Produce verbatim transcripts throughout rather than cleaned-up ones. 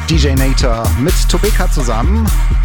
D J Nator mit Tobeka zusammen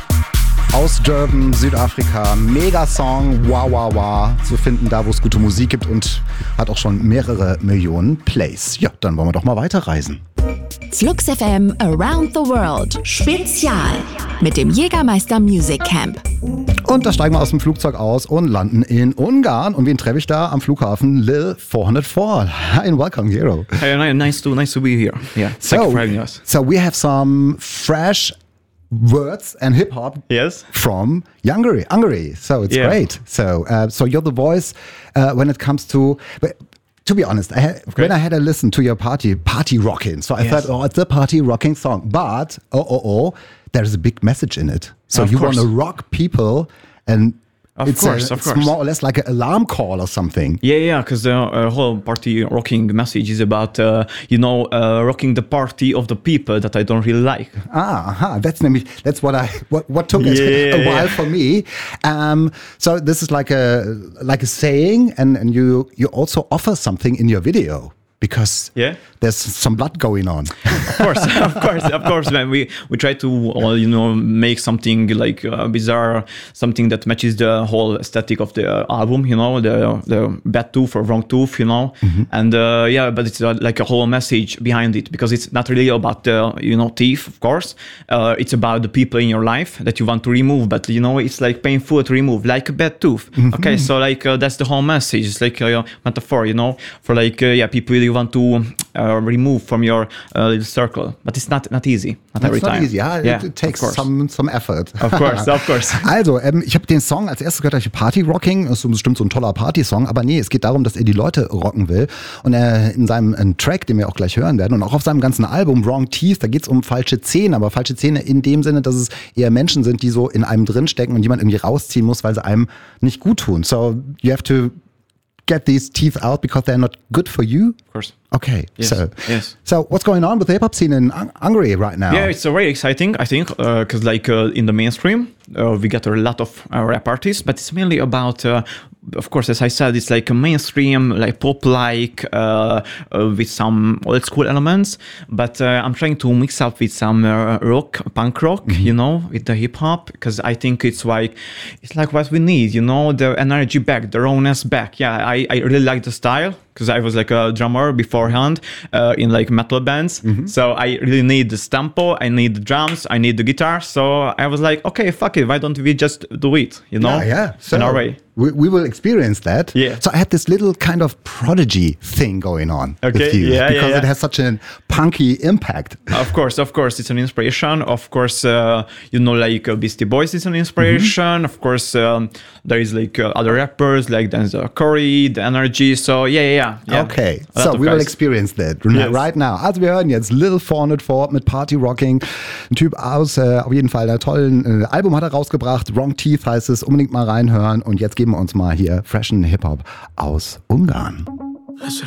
aus Durban, Südafrika. Mega-Song, wow, wow, wow, zu finden da, wo es gute Musik gibt und hat auch schon mehrere Millionen Plays. Ja, dann wollen wir doch mal weiterreisen. Flux F M Around the World Spezial mit dem Jägermeister Music Camp. Und da steigen wir aus dem Flugzeug aus und landen in Ungarn. Und wen treffe ich da am Flughafen? Lil four oh four. Hi and welcome, Hero. Hey, nice to nice to be here. Yeah, so, thank you for having us. So we have some fresh words and hip hop yes. from Hungary. Hungary. So it's yeah. great. So uh, so you're the voice uh, when it comes to. But, to be honest, I had, okay. when I had a listen to your party, party rocking, so I yes. thought, oh, it's a party rocking song. But, oh, oh, oh, there's a big message in it. So of you course. want to rock people and Of it's, course, a, of it's course. more or less like an alarm call or something. Yeah, yeah, because the uh, whole party rocking message is about, uh, you know, uh, rocking the party of the people that I don't really like. Ah, aha. That's nämlich, that's what I, what, what took yeah, it a while yeah. for me. Um, so this is like a, like a saying, and, and you, you also offer something in your video. Because yeah. there's some blood going on. Of course, of course, of course, man. We we try to, uh, you know, make something like uh, bizarre, something that matches the whole aesthetic of the album, you know, the the bad tooth or wrong tooth, you know, mm-hmm. and uh, yeah, but it's uh, like a whole message behind it because it's not really about the, you know, teeth, of course. Uh, it's about the people in your life that you want to remove, but you know, it's like painful to remove, like a bad tooth. Mm-hmm. Okay, so like uh, that's the whole message. It's like a metaphor, you know, for like uh, yeah, people you want to uh, remove from your uh, little circle, but it's not not easy, not It's every not time. easy, yeah. yeah It, it takes some some effort. Of course, of course. Also, ähm, ich habe den Song als erstes gehört, Party Rocking, das ist bestimmt so ein toller Party-Song, aber nee, es geht darum, dass er die Leute rocken will und er in seinem einen Track, den wir auch gleich hören werden und auch auf seinem ganzen Album Wrong Teeth, da geht es um falsche Zähne, aber falsche Zähne in dem Sinne, dass es eher Menschen sind, die so in einem drinstecken und jemand irgendwie rausziehen muss, weil sie einem nicht gut tun. So, you have to get these teeth out because they're not good for you? Of course. Okay, yes. so yes. so what's going on with the hip-hop scene in Hungary right now? Yeah, it's uh, very exciting, I think, because uh, like uh, in the mainstream, uh, we get a lot of uh, rap artists, but it's mainly about, uh, of course, as I said, it's like a mainstream, like pop-like, uh, uh, with some old-school elements, but uh, I'm trying to mix up with some uh, rock, punk rock, mm-hmm. you know, with the hip-hop, because I think it's like, it's like what we need, you know, the energy back, the rawness back. Yeah, I, I really like the style, because I was like a drummer beforehand uh, in like metal bands. Mm-hmm. So I really need the tempo, I need the drums, I need the guitar. So I was like, okay, fuck it, why don't we just do it, you know? Yeah, yeah. So in our way. We, we will experience that. Yeah. So I had this little kind of prodigy thing going on okay. with you yeah, because yeah, yeah. it has such a punky impact. Of course, of course, it's an inspiration. Of course, uh, you know, like uh, Beastie Boys is an inspiration. Mm-hmm. Of course, um, there is like uh, other rappers like Denzel Curry, The Energy. So yeah, yeah, yeah. Okay, so we guys. will experience that yes. right now. Also wir hören jetzt Lil four oh four mit Party Rocking. Ein Typ aus äh, auf jeden Fall einer tollen äh, Album hat er rausgebracht. Wrong Teeth heißt es. Unbedingt mal reinhören. Und jetzt geben wir uns mal hier freshen Hip-Hop aus Ungarn.